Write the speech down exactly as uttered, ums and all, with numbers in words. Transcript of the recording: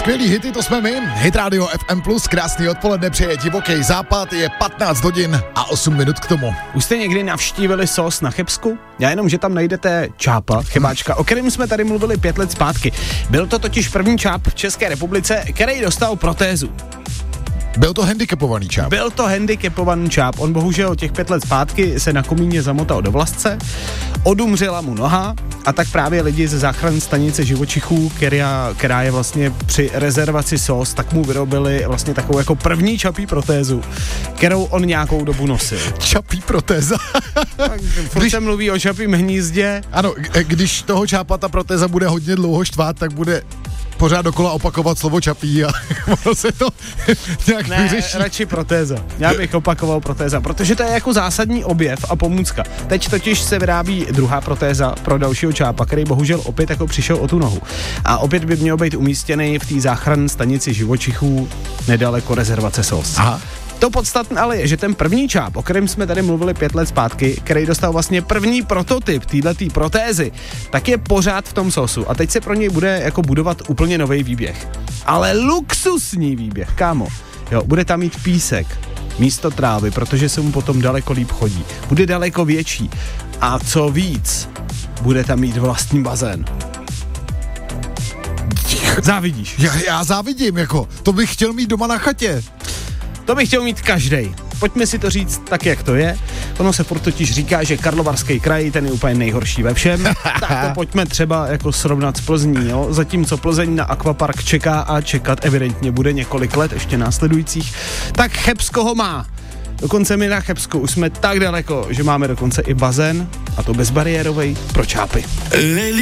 Skvělý hity, to jsme my. Hit Radio F M plus, krásný odpoledne, přeje divoký západ, je patnáct hodin a osm minut k tomu. Už jste někdy navštívili sos na Chebsku? Já jenom, že tam najdete čápa, chebáčka, o kterém jsme tady mluvili pět let zpátky. Byl to totiž první čáp v České republice, který dostal protézu. Byl to handicapovaný čáp. Byl to handicapovaný čáp. On bohužel těch pět let zpátky se na komíně zamotal do vlasce, odumřela mu noha a tak právě lidi ze záchranné stanice živočichů, která, která je vlastně při rezervaci S O S, tak mu vyrobili vlastně takovou jako první čapí protézu, kterou on nějakou dobu nosil. Čapí protéza. Tak, furt když se mluví o čapím hnízdě. Ano, když toho čápa ta protéza bude hodně dlouho štvát, tak bude pořád dokola opakovat slovo čapí a ono se to nějak ne, vyřeší. radši protéza. Já bych opakoval protéza, protože to je jako zásadní objev a pomůcka. Teď totiž se vyrábí druhá protéza pro dalšího čápa, který bohužel opět jako přišel o tu nohu. A opět by měl být umístěný v té záchranné stanici živočichů nedaleko rezervace S O S. Aha. To podstatné ale je, že ten první čáp, o kterém jsme tady mluvili pět let zpátky, který dostal vlastně první prototyp téhletý protézy, tak je pořád v tom sosu a teď se pro něj bude jako budovat úplně nový výběh. Ale luxusní výběh, kámo. Jo, bude tam mít písek místo trávy, protože se mu potom daleko líp chodí. Bude daleko větší a co víc, bude tam mít vlastní bazén. Závidíš? Já, já závidím, jako, to bych chtěl mít doma na chatě. To bych chtěl mít každej. Pojďme si to říct tak, jak to je. Ono se furt totiž říká, že Karlovarský kraj, ten je úplně nejhorší ve všem. Tak to pojďme třeba jako srovnat s Plzní, jo. Zatímco Plzeň na akvapark čeká a čekat evidentně bude několik let ještě následujících, tak Chebsko ho má. Dokonce my na Chebsku už jsme tak daleko, že máme dokonce i bazén, a to bezbariérovej pro čápy.